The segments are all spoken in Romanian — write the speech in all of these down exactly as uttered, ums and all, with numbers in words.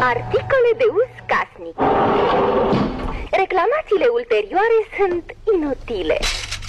Articole de uz casnic. Reclamațiile ulterioare sunt inutile.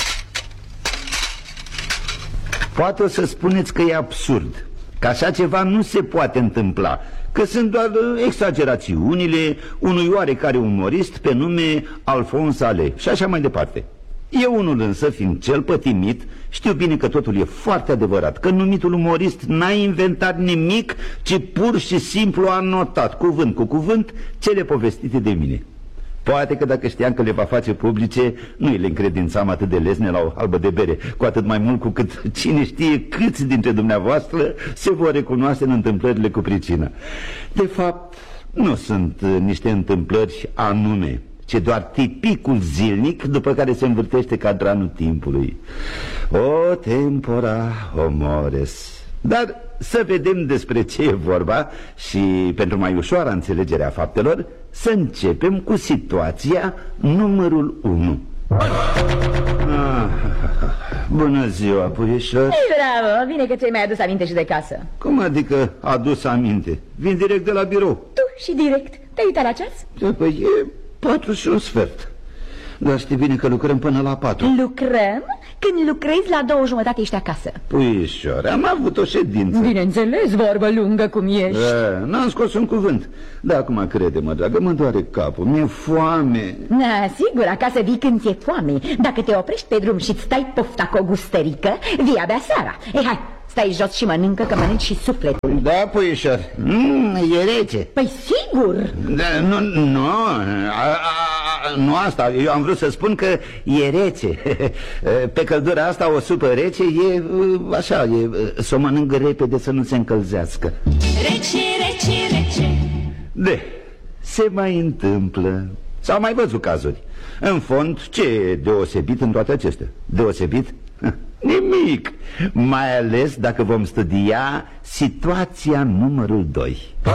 Poate o să spuneți că e absurd, că așa ceva nu se poate întâmpla, că sunt doar exagerațiunile unui oarecare umorist pe nume Alphonse Allais și așa mai departe. Eu unul însă, fiind cel pătimit, știu bine că totul e foarte adevărat, că numitul umorist n-a inventat nimic, ci pur și simplu a notat, cuvânt cu cuvânt, cele povestite de mine. Poate că dacă știam că le va face publice, nu le încredințam atât de lesne la o halbă de bere, cu atât mai mult cu cât cine știe câți dintre dumneavoastră se vor recunoaște în întâmplările cu pricina. De fapt, nu sunt niște întâmplări anume, ci doar tipicul zilnic după care se învârtește cadranul timpului. O tempora, o mores. Dar să vedem despre ce e vorba și, pentru mai ușoară înțelegerea faptelor, să începem cu situația numărul unu. Ah, bună ziua, puișor. Ei, bravo, bine că ți-ai mai adus aminte și de casă. Cum adică adus aminte? Vin direct de la birou. Tu și direct, te-ai uitat la ceas? Păi e patru și un sfert. Dar știi bine că lucrăm până la patru. Lucrăm? Când lucrezi la două jumătate ești acasă. Puișor, am avut o ședință. Bineînțeles, vorbă lungă cum ești. N-am scos un cuvânt. Dar acum crede-mă, dragă, mă doare capul, mi-e foame. Na, sigur, acasă vii când ți-e foame. Dacă te oprești pe drum și-ți stai pofta cu o gustărică, vii abia seara. Ei, hai, stai jos și mănâncă, că mănânci și sufletul. Da, puișor, mm, e rece. Păi sigur. Da, nu, nu, a, a, nu asta, eu am vrut să spun că e rece. Pe căldura asta o supă rece e așa, e, să o mănânc repede să nu se încălzească. Rece, rece, rece. De, se mai întâmplă. S-au mai văzut cazuri. În fond, ce e deosebit în toate acestea? Deosebit? Nimic. Mai ales dacă vom studia situația numărul doi.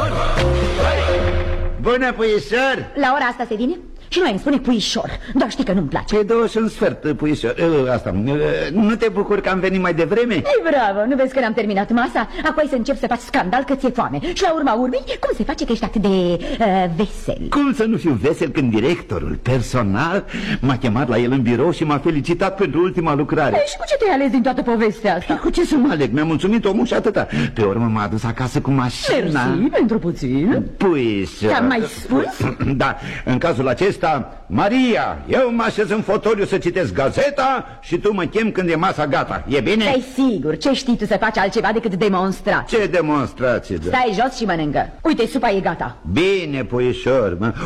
Bună, puișor! La ora asta se vine? Și nu mai îmi spune puișor, doar știi că nu-mi place. E două și un sfert, puișor. Asta, nu te bucur că am venit mai devreme? Ei, bravo, nu vezi că n-am terminat masa? Apoi să încep să faci scandal că ți-e foame. Și la urma urmei, cum se face că ești atât de uh, vesel? Cum să nu fiu vesel când directorul personal m-a chemat la el în birou și m-a felicitat pentru ultima lucrare? Ei, și cu ce te-ai ales din toată povestea asta? Cu ce să mă aleg? Mi-a mulțumit omul și atâta. Pe urmă m-a adus acasă cu mașina. Mersi, pentru puțin. Puișor. Ți-am mai spus? Da, în cazul acesta, Maria, eu mă așez în fotoliu să citesc gazeta și tu mă chem când e masa gata. E bine? Ei, sigur, ce știi tu să faci altceva decât demonstrații? Ce demonstrație? Da? Stai jos și mănâncă. Uite, supa e gata. Bine, puișor, mă.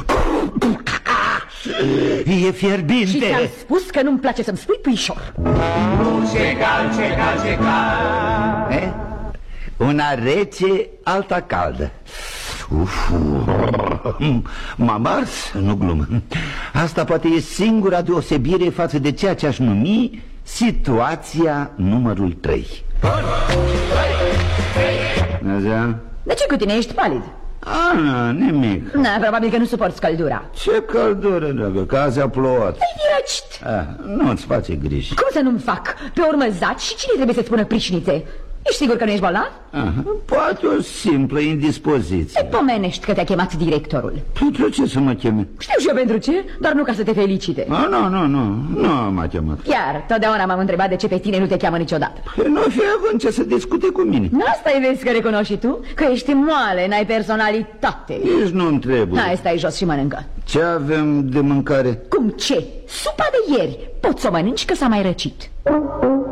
E fierbinte. Și ți-am spus că nu-mi place să-mi spui puișor. Ce cal, ce cal, ce cal. Eh? Una rece, alta caldă. Uf, m-am ars, nu glumă. Asta poate e singura deosebire față de ceea ce aș numi situația numărul trei. Așa? De ce cu tine ești palid? Ah, nimic. Na, probabil că nu suporți căldura. Ce căldură, dragă, că azi a plouat. Păi, răcit. Ah, nu-ți face griji. Cum să nu-mi fac? Pe urmă zaci și cine trebuie să-ți spună pricinițe? Ești sigur că nu ești bolnav? Aha, poate o simplă indispoziție. Te pomenești că te-a chemat directorul. Pentru ce să mă cheme? Știu și eu pentru ce, dar nu ca să te felicite. Ah, nu, nu, nu, nu m-a chemat. Chiar, totdeauna m-am întrebat de ce pe tine nu te cheamă niciodată. Păi nu fi având ce să discute cu mine. Asta-i vezi că recunoști și tu? Că ești moale, n-ai personalitate. Nici nu-mi trebuie. Hai, stai jos și mănâncă. Ce avem de mâncare? Cum ce? Supa de ieri. Poți să o mănânci că s-a mai răcit.